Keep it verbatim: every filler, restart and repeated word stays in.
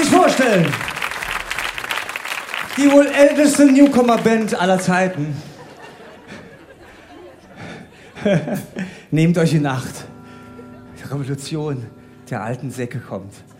sich vorstellen. Die wohl älteste Newcomer-Band aller Zeiten. Nehmt euch in Acht. Die Revolution der alten Säcke kommt.